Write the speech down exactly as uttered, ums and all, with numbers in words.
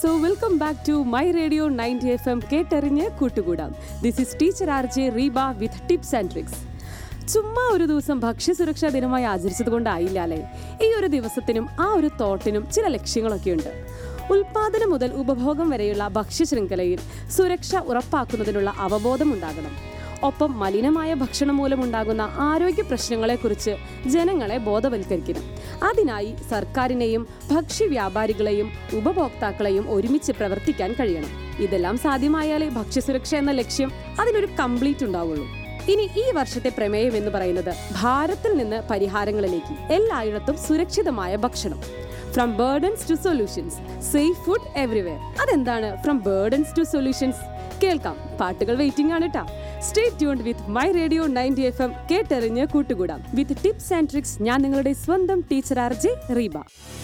So welcome back to my radio ninety F M കേട്ടറിഞ്ഞ് കൂട്ടുകൂടാം. This is teacher R J Reeba with tips and tricks. ചുമ്മാ ഒരു ദിവസം ഭക്ഷ്യസുരക്ഷാ ദിനമായി ആചരിച്ചത് കൊണ്ടായില്ല അല്ലേ? ഈ ഒരു ദിവസത്തിനും ആ ഒരു തോട്ടിനും ചില ലക്ഷ്യങ്ങളൊക്കെ ഉണ്ട്. ഉൽപാദനം മുതൽ ഉപഭോഗം വരെയുള്ള ഭക്ഷ്യശൃംഖലയിൽ സുരക്ഷ ഉറപ്പാക്കുന്നതിനുള്ള അവബോധം ഉണ്ടാകണം. ഒപ്പം മലിനമായ ഭക്ഷണം മൂലമുണ്ടാകുന്ന ആരോഗ്യ പ്രശ്നങ്ങളെക്കുറിച്ച് ജനങ്ങളെ ബോധവൽക്കരിക്കണം. അതിനായി സർക്കാരിനെയും ഭക്ഷ്യ വ്യാപാരികളെയും ഉപഭോക്താക്കളെയും ഒരുമിച്ച് പ്രവർത്തിക്കാൻ കഴിയണം. ഇതെല്ലാം സാധ്യമായാലേ ഭക്ഷ്യസുരക്ഷ എന്ന ലക്ഷ്യം അതിനൊരു കംപ്ലീറ്റ് ഉണ്ടാവുള്ളൂ. ഇനി ഈ വർഷത്തെ പ്രമേയം എന്ന് പറയുന്നത് ഭാരത്തിൽ നിന്ന് പരിഹാരങ്ങളിലേക്ക്, എല്ലായിടത്തും സുരക്ഷിതമായ ഭക്ഷണം. From burdens to solutions, safe food everywhere. അതെന്താണ് ഫ്രം ബേർഡൻസ് ടു സൊല്യൂഷൻസ്? കേൾക്കാം, പാട്ടുകൾ വെയിറ്റിംഗ് ആണ് ട്ടാ. Stay tuned with my radio ninety F M കേട്ടറിഞ്ഞ് കൂട്ടുകൂടാം. വിത്ത് ടിപ്സ് ആൻഡ് ട്രിക്സ്. ഞാൻ നിങ്ങളുടെ സ്വന്തം ടീച്ചർ ആർ ജെ റീബ.